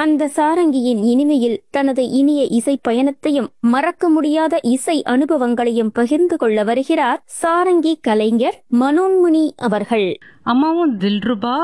அந்த சாரங்கியின் இனிமையில் தனது இனிய இசை பயணத்தையும் மறக்க முடியாத இசை அனுபவங்களையும் பகிர்ந்து கொள்ள வருகிறார் சாரங்கி கலைஞர் மனோன்முனி அவர்கள். அம்மாவும் தில்ருபா